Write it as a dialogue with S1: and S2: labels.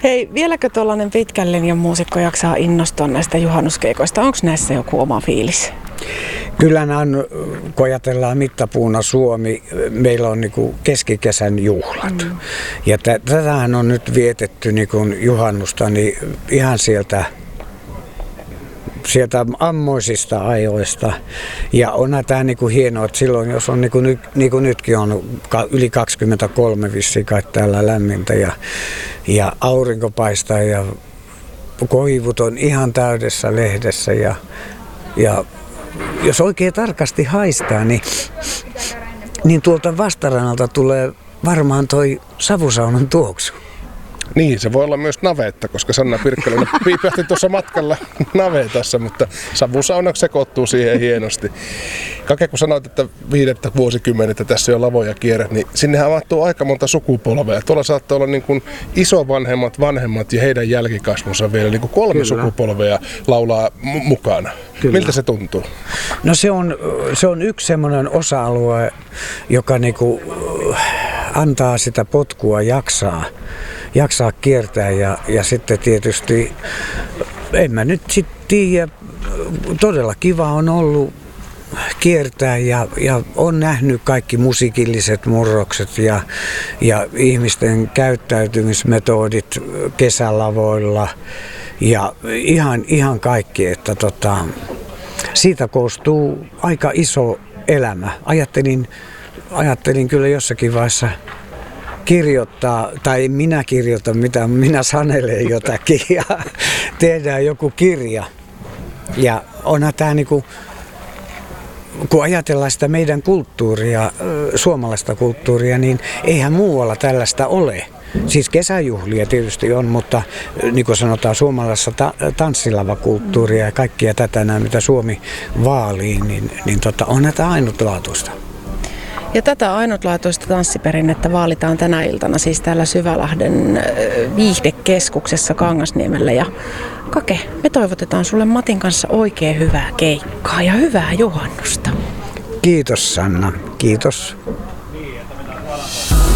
S1: Hei, vieläkö tuollainen pitkän linjan muusikko jaksaa innostua näistä juhannuskeikoista? Onko näissä joku oma fiilis?
S2: Kyllä nämä on, kun ajatellaan mittapuuna Suomi, meillä on niin keskikesän juhlat. Ja tätähän on nyt vietetty niin juhannusta niin ihan sieltä ammoisista ajoista. Ja onhan tämä niin hienoa, että silloin jos on niin kuin nytkin on yli 23 vissiin kai täällä lämmintä ja aurinko paistaa ja koivut on ihan täydessä lehdessä ja jos oikein tarkasti haistaa, niin tuolta vastarannalta tulee varmaan toi savusaunan tuoksu.
S3: Niin, se voi olla myös navetta, koska Sanna Pirkkalinen piipähti tuossa matkalla navetassa, mutta savusauna sekoittuu siihen hienosti. Kake, kun sanoit, että 5 vuosikymmenettä tässä jo lavoja kierrät, niin sinnehän avautuu aika monta sukupolvea. Tuolla saattaa olla niin kuin isovanhemmat, vanhemmat ja heidän jälkikasvunsa vielä niin kuin 3 sukupolvea laulaa mukana. Kyllä. Miltä se tuntuu?
S2: No se on yksi semmoinen osa-alue, joka niin kuin antaa sitä potkua jaksaa kiertää ja sitten tietysti, en mä nyt sitten tiedä, todella kiva on ollut kiertää ja on nähnyt kaikki musiikilliset murrokset ja ihmisten käyttäytymismetodit kesälavoilla ja ihan kaikki, että siitä koostuu aika iso elämä. Ajattelin kyllä jossakin vaiheessa kirjoittaa, tai minä kirjoitan, mitä minä sanelen jotakin ja tehdään joku kirja. Ja onhan tämä niinku, kun ajatellaan sitä meidän kulttuuria, suomalaista kulttuuria, niin eihän muualla tällaista ole. Siis kesäjuhlia tietysti on, mutta niin kuin sanotaan suomalaisessa tanssilavakulttuuria ja kaikkia tätä, mitä Suomi vaalii, niin onhan tämä ainutlaatuista.
S1: Ja tätä ainutlaatuista tanssiperinnettä vaalitaan tänä iltana siis täällä Syvälahden viihdekeskuksessa Kangasniemellä. Ja Kake, me toivotetaan sulle Matin kanssa oikein hyvää keikkaa ja hyvää juhannusta.
S2: Kiitos Sanna, kiitos.